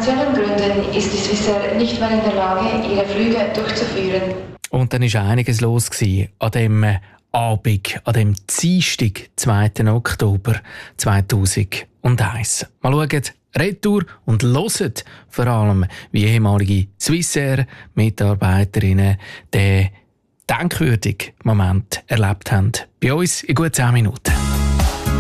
finanziellen Gründen ist die Swissair nicht mehr in der Lage, ihre Flüge durchzuführen. Und dann war einiges los an dem Abend, an dem Dienstag, 2. Oktober 2001. Mal schauen, retour und hören vor allem, wie ehemalige Swissair-Mitarbeiterinnen den denkwürdigen Moment erlebt haben. Bei uns in gut 10 Minuten.